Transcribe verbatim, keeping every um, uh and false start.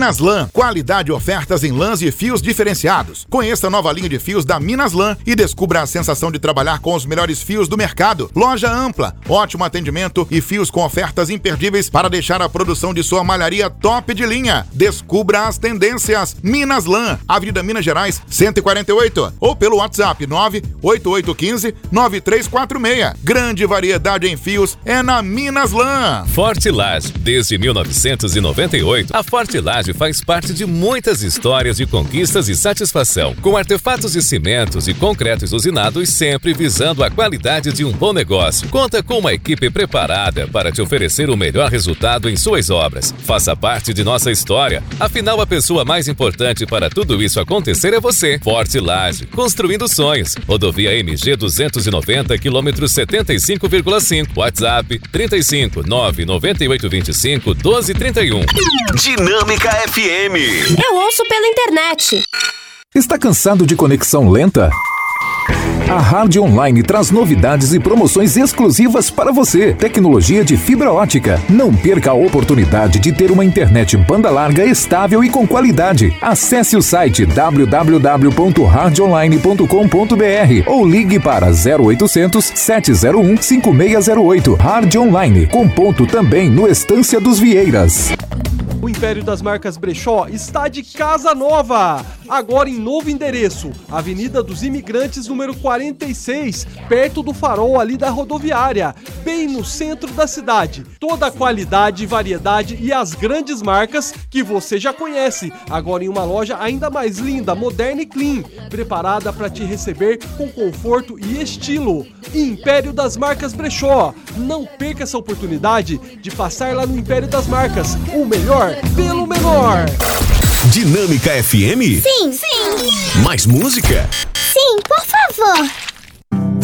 Minaslan, qualidade e ofertas em lãs e fios diferenciados. Conheça a nova linha de fios da Minaslan e descubra a sensação de trabalhar com os melhores fios do mercado. Loja ampla, ótimo atendimento e fios com ofertas imperdíveis para deixar a produção de sua malharia top de linha. Descubra as tendências. Minaslan, Avenida Minas Gerais, cento e quarenta e oito, ou pelo WhatsApp nove oito oito um cinco nove três quatro seis. Grande variedade em fios é na Minaslan. Fortilage. Desde mil novecentos e noventa e oito, a Fortilage faz parte de muitas histórias de conquistas e satisfação, com artefatos de cimentos e concretos usinados, sempre visando a qualidade de um bom negócio. Conta com uma equipe preparada para te oferecer o melhor resultado em suas obras. Faça parte de nossa história, afinal a pessoa mais importante para tudo isso acontecer é você. Fortilage, construindo sonhos. Rodovia M G duzentos e noventa, quilômetro setenta e cinco vírgula cinco. WhatsApp trinta e cinco, nove nove oito dois cinco, doze trinta e um. Dinâmica F M. Eu ouço pela internet. Está cansado de conexão lenta? A Hard Online traz novidades e promoções exclusivas para você. Tecnologia de fibra ótica. Não perca a oportunidade de ter uma internet banda larga estável e com qualidade. Acesse o site w w w ponto hard online ponto com ponto b r ou ligue para zero oitocentos, sete zero um, cinco seis zero oito. Hard Online, com ponto também no Estância dos Vieiras. O Império das Marcas Brechó está de casa nova, agora em novo endereço, Avenida dos Imigrantes, número quarenta e seis, perto do farol ali da rodoviária, bem no centro da cidade. Toda a qualidade, variedade e as grandes marcas que você já conhece, agora em uma loja ainda mais linda, moderna e clean, preparada para te receber com conforto e estilo. Império das Marcas Brechó, não perca essa oportunidade de passar lá no Império das Marcas, o melhor pelo menor. Dinâmica F M? Sim, sim. Mais música? Sim, por favor.